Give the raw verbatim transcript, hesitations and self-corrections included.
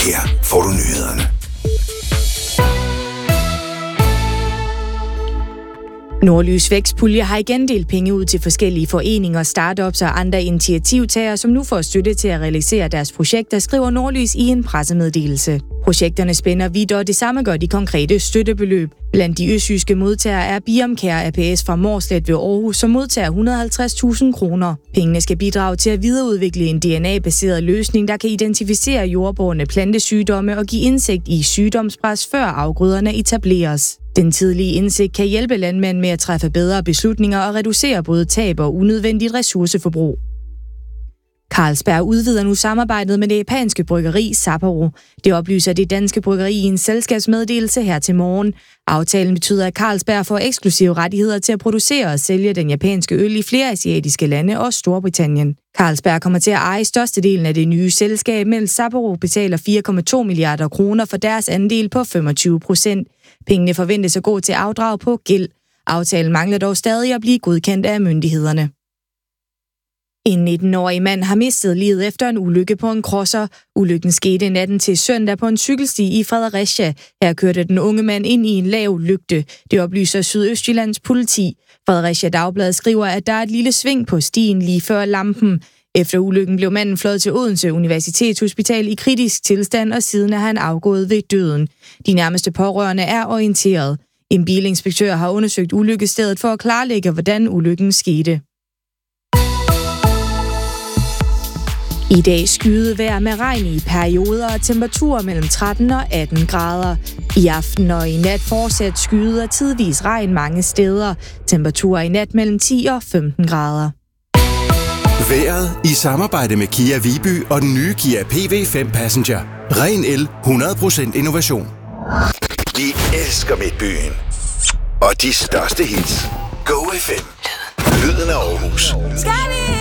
Her får du nyhederne. Nordlys Vækstpulje har igen delt penge ud til forskellige foreninger, startups og andre initiativtagere, som nu får støtte til at realisere deres projekter, skriver Nordlys i en pressemeddelelse. Projekterne spænder vidt, og det samme gør de konkrete støttebeløb. Blandt de østjyske modtagere er Biomcare A P S fra Mårslet ved Aarhus, som modtager et hundrede og halvtreds tusind kroner. Pengene skal bidrage til at videreudvikle en D N A-baseret løsning, der kan identificere jordbårne plantesygdomme og give indsigt i sygdomspres, før afgrøderne etableres. Den tidlige indsigt kan hjælpe landmænd med at træffe bedre beslutninger og reducere både tab og unødvendigt ressourceforbrug. Carlsberg udvider nu samarbejdet med det japanske bryggeri Sapporo. Det oplyser det danske bryggeri i en selskabsmeddelelse her til morgen. Aftalen betyder, at Carlsberg får eksklusive rettigheder til at producere og sælge den japanske øl i flere asiatiske lande og Storbritannien. Carlsberg kommer til at eje størstedelen af det nye selskab, mens Sapporo betaler fire komma to milliarder kroner for deres andel på femogtyve procent. Pengene forventes at gå til afdrag på gæld. Aftalen mangler dog stadig at blive godkendt af myndighederne. En nitten-årig mand har mistet livet efter en ulykke på en crosser. Ulykken skete natten til søndag på en cykelsti i Fredericia. Her kørte den unge mand ind i en lav lygte. Det oplyser Sydøstjyllands politi. Fredericia Dagblad skriver, at der er et lille sving på stien lige før lampen. Efter ulykken blev manden fløjet til Odense Universitetshospital i kritisk tilstand, og siden er han afgået ved døden. De nærmeste pårørende er orienteret. En bilinspektør har undersøgt ulykkesstedet for at klarlægge, hvordan ulykken skete. I dag skyet vejr med regn i perioder og temperaturer mellem tretten og atten grader. I aften og i nat fortsat skyet og tidvis regn mange steder. Temperaturer i nat mellem ti og femten grader. Vejret i samarbejde med Kia Viby og den nye Kia P V fem Passenger. Ren el, hundrede procent innovation. Vi elsker Midtbyen. Og de største hits. Go F M. Lyden af Aarhus.